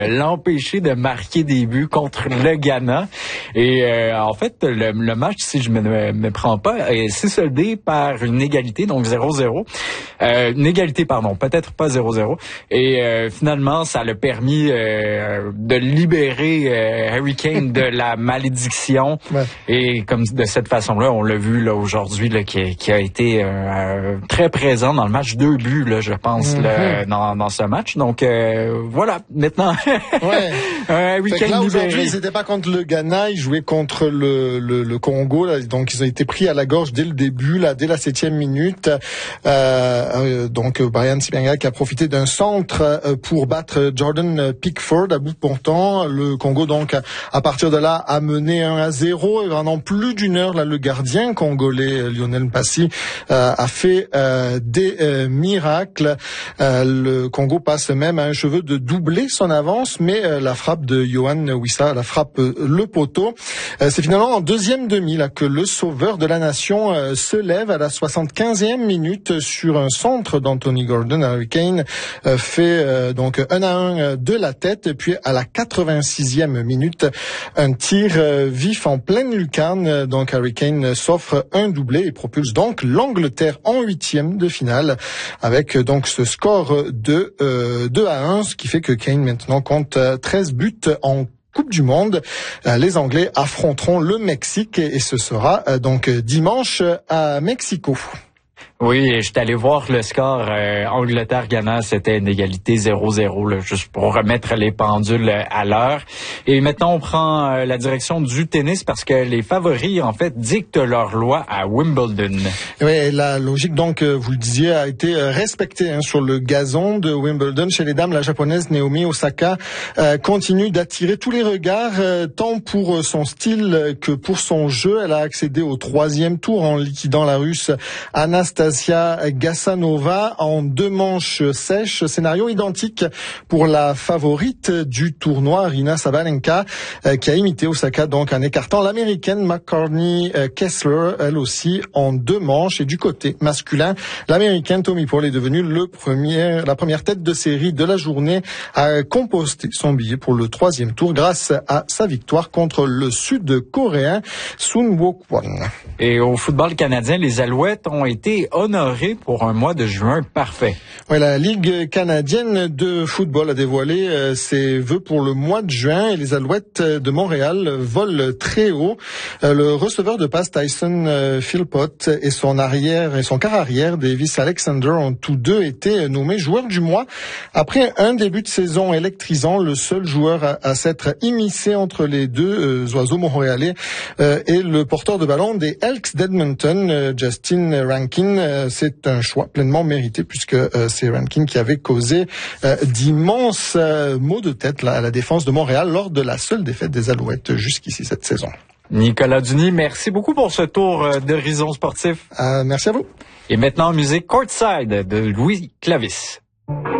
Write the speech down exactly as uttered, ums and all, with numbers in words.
l'empêcher de marquer des buts contre le Ghana. Et euh, en fait, le, le match, si je me, me, me prends pas, s'est soldé par une égalité, donc zéro zéro. Euh, une égalité, pardon, peut-être pas zéro zéro. Et euh, finalement, ça l'a permis euh, de libérer euh, Harry Kane de la malédiction. Ouais. Et comme de cette façon-là, on l'a vu là aujourd'hui, là, qui, qui a été euh, très présent dans le match, deux buts, là, je pense, mm-hmm. là, dans, dans ce match. Donc euh, voilà, maintenant. Ouais. euh, week-end là, aujourd'hui, ils n'étaient pas contre le Ghana, ils jouaient contre le, le, le Congo. Là, donc, ils ont été pris à la gorge dès le début, là, dès la septième minute. Euh, donc, Brian Sibenga qui a profité d'un centre pour battre Jordan Pickford à bout portant. Le Congo, donc, à partir de là, a mené un à zéro. Et pendant plus d'une heure, là, le gardien congolais Lionel Mpassi euh, a fait euh, des euh, miracles. Euh, le Congo passe même à un cheveu de doubler son avance, mais euh, la frappe de Yohan Wissa, la frappe euh, le poteau. Euh, c'est finalement en deuxième demi là que le sauveur de la nation euh, se lève à la soixante-quinzième minute sur un centre d'Anthony Gordon. Harry Kane euh, fait euh, donc un à un de la tête, puis à la quatre-vingt-sixième minute, un tir euh, vif en pleine lucarne. Donc Harry Kane s'offre un doublé et propulse donc l'Angleterre en huitième de finale avec donc ce score de euh, deux à un, ce qui fait que Kane maintenant compte treize buts en Coupe du Monde. Les Anglais affronteront le Mexique et ce sera donc dimanche à Mexico. Oui, je suis allé voir le score euh, Angleterre-Ghana, c'était une égalité zéro zéro, là, juste pour remettre les pendules à l'heure. Et maintenant, on prend euh, la direction du tennis parce que les favoris, en fait, dictent leur loi à Wimbledon. Oui, la logique, donc, vous le disiez, a été respectée hein, sur le gazon de Wimbledon. Chez les dames, la japonaise Naomi Osaka euh, continue d'attirer tous les regards, euh, tant pour son style que pour son jeu. Elle a accédé au troisième tour en liquidant la Russe Anastasia Gassanova en deux manches sèches. Scénario identique pour la favorite du tournoi, Aryna Sabalenka, euh, qui a imité Osaka donc en écartant l'américaine McCartney euh, Kessler, elle aussi en deux manches. Et du côté masculin, l'américaine Tommy Paul est devenue le premier, la première tête de série de la journée à composter son billet pour le troisième tour grâce à sa victoire contre le sud-coréen Sun Wook-won. Et au football canadien, les Alouettes ont été honorés pour un mois de juin parfait. Ouais, la Ligue canadienne de football a dévoilé euh, ses vœux pour le mois de juin et les Alouettes de Montréal volent très haut. Euh, le receveur de passe Tyson euh, Philpott et son arrière et son quart arrière Davis Alexander ont tous deux été nommés joueurs du mois après un début de saison électrisant. Le seul joueur à, à s'être immiscé entre les deux euh, oiseaux montréalais euh, est le porteur de ballon des Elks d'Edmonton, euh, Justin Rankin. Euh, c'est un choix pleinement mérité puisque euh, c'est Rankin qui avait causé euh, d'immenses euh, maux de tête là, à la défense de Montréal lors de la seule défaite des Alouettes jusqu'ici cette saison. Nicolas Duny, merci beaucoup pour ce tour euh, d'horizon sportif. Euh, merci à vous. Et maintenant, musique Courtside de Louis Clavis.